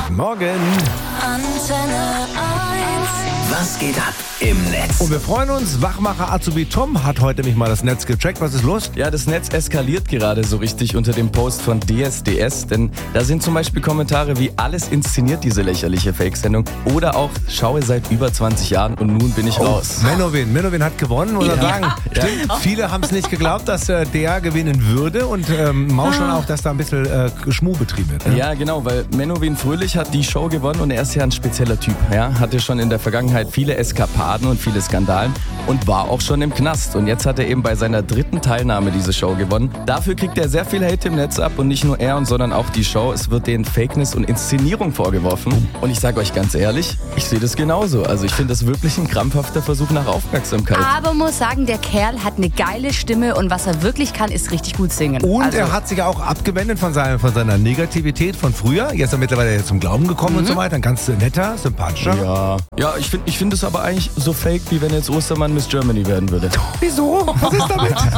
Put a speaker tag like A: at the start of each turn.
A: Morgen.
B: Antenne 1.
C: Was geht ab im Netz?
A: Und wir freuen uns, Wachmacher Azubi Tom hat heute nämlich mal das Netz gecheckt. Was ist los?
D: Ja, das Netz eskaliert gerade so richtig unter dem Post von DSDS, denn da sind zum Beispiel Kommentare wie alles inszeniert, diese lächerliche Fake-Sendung, oder auch schaue seit über 20 Jahren und nun bin ich raus.
A: Menowin hat gewonnen, muss man sagen. Stimmt, viele haben es nicht geglaubt, dass der gewinnen würde und mauscheln auch, dass da ein bisschen Schmuh betrieben wird.
D: Ja, genau, weil Menowin Fröhlich hat die Show gewonnen und er ist ja ein spezieller Typ. Ja, hatte schon in der Vergangenheit viele Eskapaden und viele Skandalen und war auch schon im Knast. Und jetzt hat er eben bei seiner 3. Teilnahme diese Show gewonnen. Dafür kriegt er sehr viel Hate im Netz ab und nicht nur er, sondern auch die Show. Es wird denen Fakeness und Inszenierung vorgeworfen. Und ich sage euch ganz ehrlich, ich sehe das genauso. Also ich finde das wirklich ein krampfhafter Versuch nach Aufmerksamkeit.
E: Aber muss sagen, der Kerl hat eine geile Stimme und was er wirklich kann, ist richtig gut singen.
A: Und er hat sich auch abgewendet von seiner Negativität von früher. Jetzt ist er mittlerweile zum Glauben gekommen und so weiter. Ein ganz netter, sympathischer.
D: Ja, ich finde es aber eigentlich so fake, wie wenn jetzt Ostermann Miss Germany werden würde.
A: Wieso? Was ist damit?